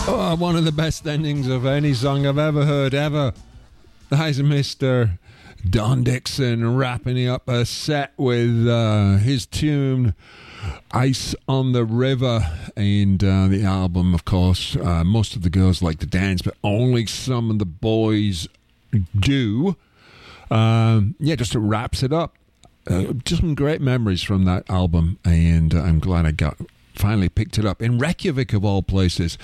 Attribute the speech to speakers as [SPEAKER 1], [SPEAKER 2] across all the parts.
[SPEAKER 1] One of the best endings of any song I've ever heard, ever. That's Mr. Don Dixon wrapping up a set with his tune Ice on the River, and the album, of course, most of the girls like to dance, but only some of the boys do. Just wraps it up. Just some great memories from that album, and I'm glad I finally picked it up in Reykjavik of all places.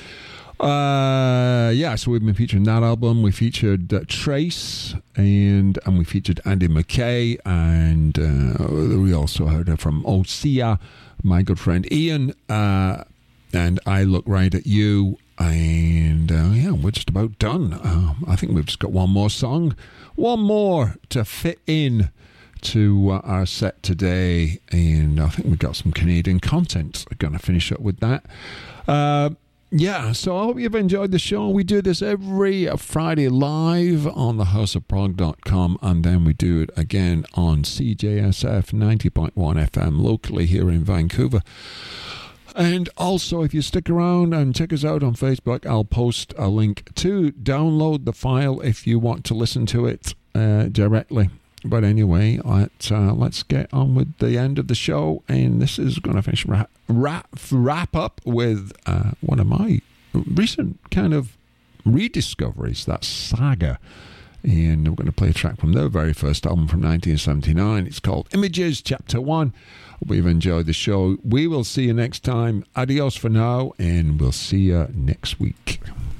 [SPEAKER 1] So we've been featuring that album. We featured Trace, and we featured Andy McKay, and we also heard from Osea, my good friend Ian, and I Look Right at You, and we're just about done. I think we've just got one more to fit in to our set today, and I think we've got some Canadian content. We're going to finish up with that. So I hope you've enjoyed the show. We do this every Friday live on thehouseofprog.com, and then we do it again on CJSF 90.1 FM locally here in Vancouver. And also, if you stick around and check us out on Facebook, I'll post a link to download the file if you want to listen to it directly. But anyway, let's get on with the end of the show, and this is going to finish wrap up with one of my recent kind of rediscoveries, that's Saga, and we're going to play a track from their very first album from 1979. It's called Images, Chapter 1. Hope you've enjoyed the show. We will see you next time. Adios for now, and we'll see you next week.